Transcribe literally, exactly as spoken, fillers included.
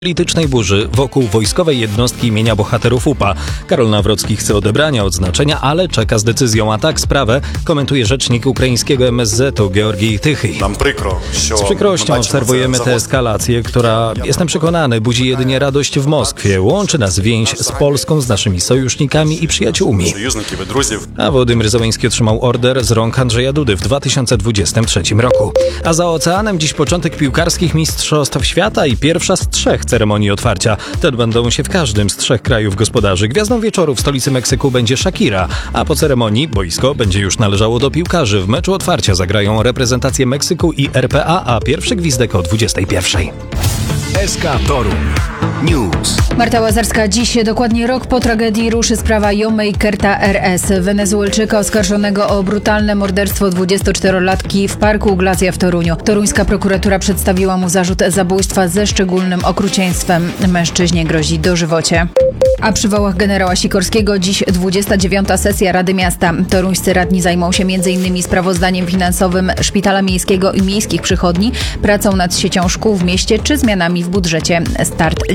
Politycznej burzy wokół wojskowej jednostki imienia bohaterów U P A. Karol Nawrocki chce odebrania odznaczenia, ale czeka z decyzją. A tak sprawę komentuje rzecznik ukraińskiego M S Z-u Georgij Tychy. Z przykrością obserwujemy tę eskalację, która, jestem przekonany, budzi jedynie radość w Moskwie. Łączy nas więź z Polską, z naszymi sojusznikami i przyjaciółmi. A Wołodymyr Zełenski otrzymał order z rąk Andrzeja Dudy w dwa tysiące dwudziestym trzecim roku. A za oceanem dziś początek piłkarskich mistrzostw świata i pierwsza z trzech ceremonii otwarcia. Te odbędą się w każdym z trzech krajów gospodarzy. Gwiazdą wieczoru w stolicy Meksyku będzie Shakira, a po ceremonii boisko będzie już należało do piłkarzy. W meczu otwarcia zagrają reprezentacje Meksyku i R P A, a pierwszy gwizdek o dwudziestej pierwszej. S K Toruń News. Marta Łazarska. Dziś, dokładnie rok po tragedii, ruszy sprawa Jomakerta R S, Wenezuelczyka oskarżonego o brutalne morderstwo dwudziestoczterolatki w parku Glacja w Toruniu. Toruńska prokuratura przedstawiła mu zarzut zabójstwa ze szczególnym okrucieństwem. Mężczyźnie grozi dożywocie. A przy wołach generała Sikorskiego dziś dwudziesta dziewiąta sesja Rady Miasta. Toruńscy radni zajmą się między innymi sprawozdaniem finansowym Szpitala Miejskiego i miejskich przychodni, pracą nad siecią szkół w mieście czy zmianami w budżecie. Start